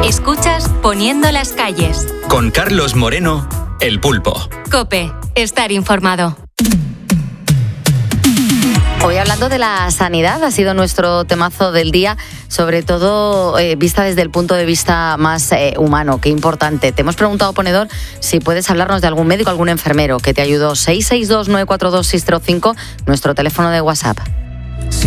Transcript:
Escuchas Poniendo las calles. Con Carlos Moreno, El Pulpo. COPE. Estar informado. Hoy hablando de la sanidad, ha sido nuestro temazo del día, sobre todo vista desde el punto de vista más humano. Qué importante. Te hemos preguntado, ponedor, si puedes hablarnos de algún médico, algún enfermero que te ayudó. 662-942-605, nuestro teléfono de WhatsApp. Si